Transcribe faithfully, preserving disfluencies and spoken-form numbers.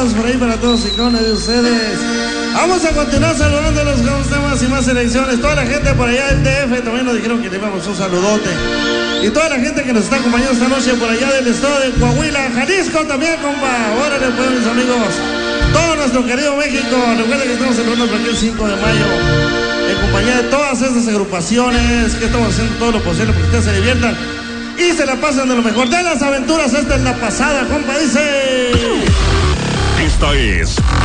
aplausos por ahí para todos y cada uno de ustedes. Vamos a continuar saludando a los temas y más selecciones. Toda la gente por allá del D F también nos dijeron que le íbamos un saludote. Y toda la gente que nos está acompañando esta noche por allá del estado de Coahuila, Jalisco también, compa. Órale, pues, mis amigos. Todo nuestro querido México. Recuerden que estamos celebrando por aquí el cinco de mayo. En compañía de todas estas agrupaciones, que estamos haciendo todo lo posible para que ustedes se diviertan y se la pasen de lo mejor. De las aventuras, esta es la pasada, compa, dice. Esta es